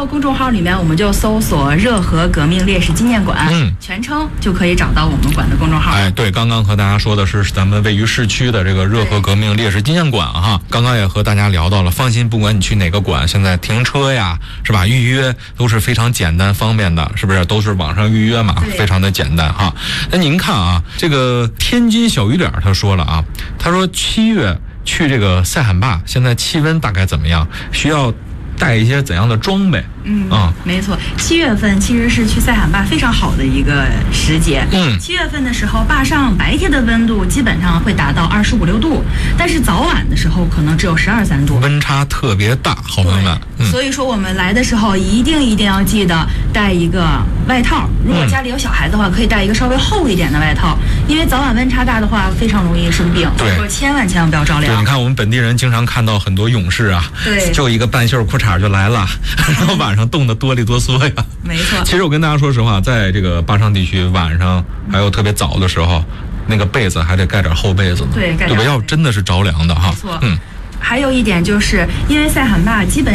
公众号里面，我们就搜索热河革命烈士纪念馆，全称就可以找到我们馆的公众号。 哎，对，刚刚和大家说的是咱们位于市区的这个热河革命烈士纪念馆哈。刚刚也和大家聊到了，放心，不管你去哪个馆，现在停车呀，是吧？预约都是非常简单方便的，是不是？都是网上预约嘛，非常的简单哈。那您看啊，这个天津小雨点他说了啊，他说7月去这个塞罕坝，现在气温大概怎么样？需要带一些怎样的装备？ 没错，7月份其实是去塞罕坝非常好的一个时节。7月份的时候，坝上白天的温度基本上会达到25、6度，但是早晚的时候可能只有12、13度， 温差特别大，好朋友们。 所以说我们来的时候一定要记得带一个外套，如果家里有小孩子的话，可以带一个稍微厚一点的外套，因为早晚温差大的话非常容易生病，所以说千万不要着凉。 对，你看我们本地人经常看到很多勇士啊， 对， 就一个半袖裤衩就来了，然后晚上冻得哆里哆嗦呀。 没错。 其实我跟大家说实话，在这个坝上地区，晚上还有特别早的时候，那个被子还得盖点厚被子呢，对吧？要真的是着凉的哈。 没错。还有一点就是因为塞罕坝基本